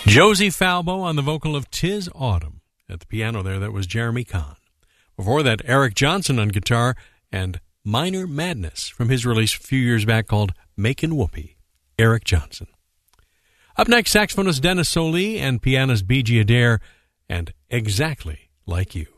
Josie Falbo on the vocal of 'Tis Autumn. At the piano there, that was Jeremy Kahn. Before that, Eric Johnson on guitar and Minor Madness from his release a few years back called Makin' Whoopee. Eric Johnson. Up next, saxophonist Dennis Solie and pianist B.G. Adair and Exactly Like You.